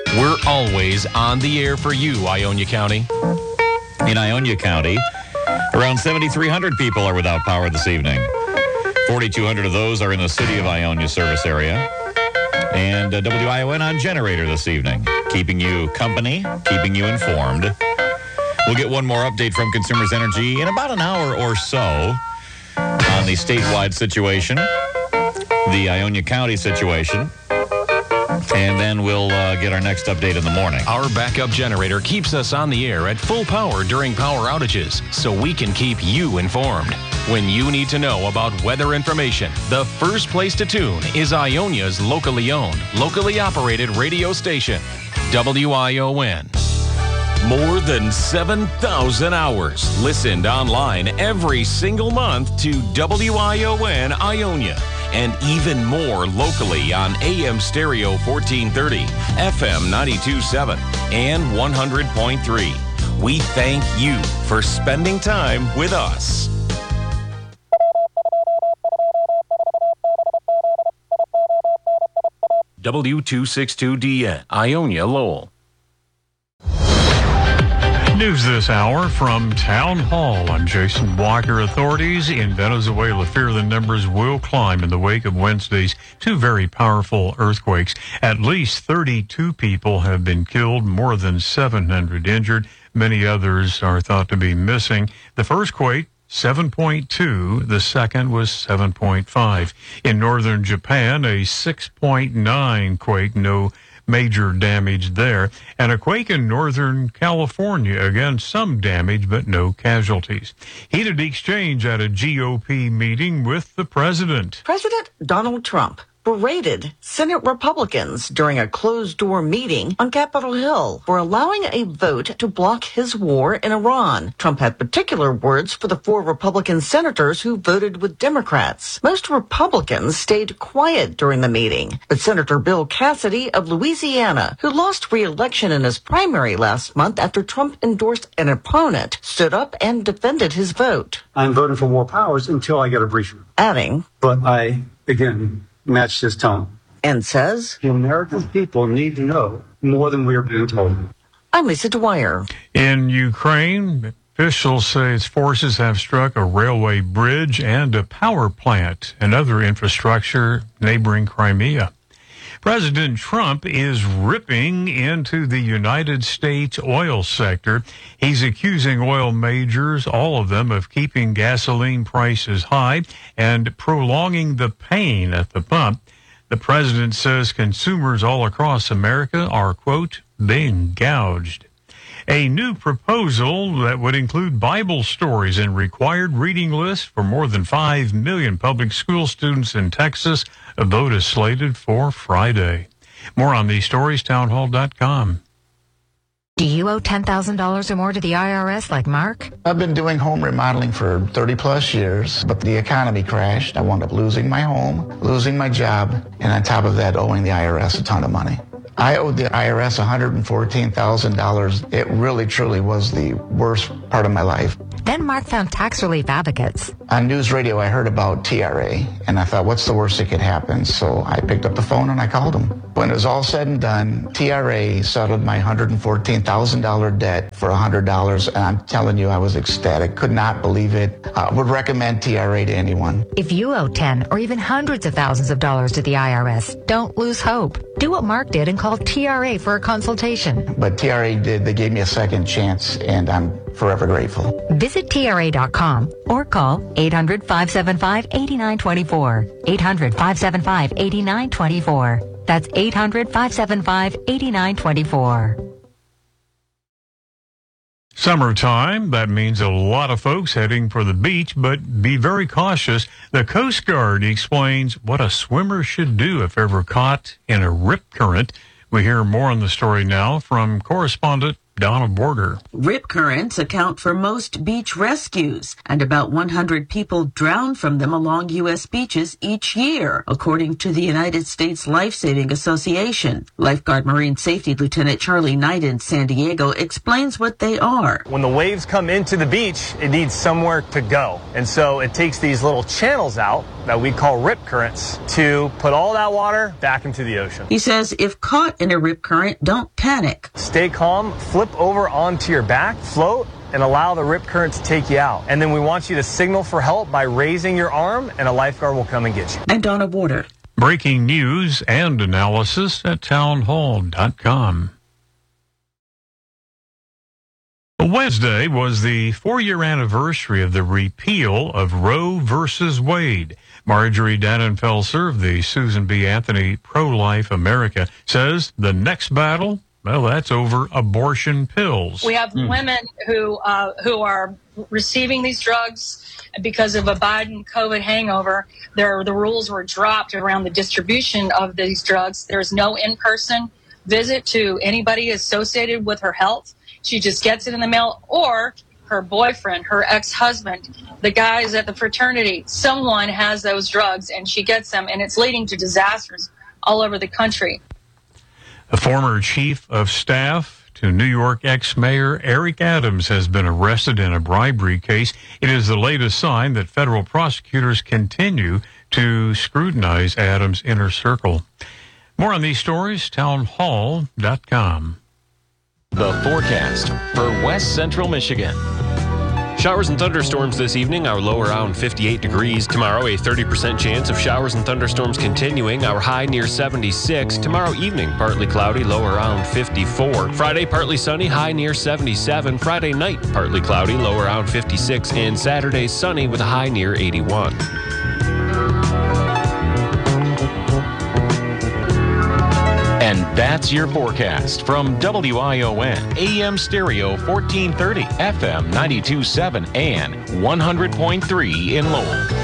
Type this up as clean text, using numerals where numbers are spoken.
We're always on the air for you, Ionia County. In Ionia County, around 7,300 people are without power this evening. 4,200 of those are in the city of Ionia service area. And WION on generator this evening, keeping you company, keeping you informed. We'll get one more update from Consumers Energy in about an hour or so on the statewide situation, the Ionia County situation, and then we'll get our next update in the morning. Our backup generator keeps us on the air at full power during power outages, so we can keep you informed. When you need to know about weather information, the first place to tune is Ionia's locally owned, locally operated radio station, WION. More than 7,000 hours listened online every single month to WION Ionia, and even more locally on AM stereo 1430, FM 92.7, and 100.3. We thank you for spending time with us. W262DN, Ionia Lowell. News this hour from Town Hall. I'm Jason Walker. Authorities in Venezuela fear the numbers will climb in the wake of Wednesday's two very powerful earthquakes. At least 32 people have been killed, more than 700 injured. Many others are thought to be missing. The first quake, 7.2. The second was 7.5. In northern Japan, a 6.9 quake, no major damage there. And a quake in northern California, again, some damage, but no casualties. Heated exchange at a GOP meeting with the president. President Donald Trump berated Senate Republicans during a closed-door meeting on Capitol Hill for allowing a vote to block his war in Iran. Trump had particular words for the 4 Republican senators who voted with Democrats. Most Republicans stayed quiet during the meeting, but Senator Bill Cassidy of Louisiana, who lost re-election in his primary last month after Trump endorsed an opponent, stood up and defended his vote. I'm voting for more powers until I get a briefing. Adding, but I, again, match this tone. And says, the American people need to know more than we are being told. I'm Lisa Dwyer. In Ukraine, officials say its forces have struck a railway bridge and a power plant and other infrastructure neighboring Crimea. President Trump is ripping into the United States oil sector. He's accusing oil majors, all of them, of keeping gasoline prices high and prolonging the pain at the pump. The president says consumers all across America are, quote, being gouged. A new proposal that would include Bible stories and required reading lists for more than 5 million public school students in Texas. A vote is slated for Friday. More on these stories, townhall.com. Do you owe $10,000 or more to the IRS like Mark? I've been doing home remodeling for 30 plus years, but the economy crashed. I wound up losing my home, losing my job, and on top of that, owing the IRS a ton of money. I owed the IRS $114,000. It really, truly was the worst part of my life. Then Mark found tax relief advocates. On news radio, I heard about TRA, and I thought, what's the worst that could happen? So I picked up the phone and I called them. When it was all said and done, TRA settled my $114,000 debt for $100, and I'm telling you, I was ecstatic. Could not believe it. I would recommend TRA to anyone. If you owe 10 or even hundreds of thousands of dollars to the IRS, don't lose hope. Do what Mark did and call TRA for a consultation. But TRA did. They gave me a second chance, and I'm forever grateful. Visit TRA.com or call 800-575-8924. 800-575-8924. That's 800-575-8924. Summertime, that means a lot of folks heading for the beach, but be very cautious. The Coast Guard explains what a swimmer should do if ever caught in a rip current. We hear more on the story now from correspondent Donna Border. Rip currents account for most beach rescues, and about 100 people drown from them along U.S. beaches each year, according to the United States Life-Saving Association. Lifeguard Marine Safety Lieutenant Charlie Knight in San Diego explains what they are. When the waves come into the beach, it needs somewhere to go. And so it takes these little channels out that we call rip currents to put all that water back into the ocean. He says if caught in a rip current, don't panic. Stay calm, flip over onto your back, float, and allow the rip current to take you out. And then we want you to signal for help by raising your arm, and a lifeguard will come and get you. And Donna Border. Breaking news and analysis at townhall.com. Wednesday was the 4-year anniversary of the repeal of Roe versus Wade. Marjorie Dannenfelser of the Susan B. Anthony Pro-Life America says the next battle, well, that's over abortion pills. We have women who are receiving these drugs because of a Biden COVID hangover. The rules were dropped around the distribution of these drugs. There's no in-person visit to anybody associated with her health. She just gets it in the mail, or her boyfriend, her ex-husband, the guys at the fraternity, someone has those drugs and she gets them, and it's leading to disasters all over the country. The former chief of staff to New York ex-mayor Eric Adams has been arrested in a bribery case. It is the latest sign that federal prosecutors continue to scrutinize Adams' inner circle. More on these stories, townhall.com. The forecast for West Central Michigan. Showers and thunderstorms this evening, our low around 58 degrees. Tomorrow, a 30% chance of showers and thunderstorms continuing, our high near 76. Tomorrow evening, partly cloudy, low around 54. Friday, partly sunny, high near 77. Friday night, partly cloudy, low around 56. And Saturday, sunny with a high near 81. And that's your forecast from WION, AM stereo 1430, FM 92.7, and 100.3 in Lowell.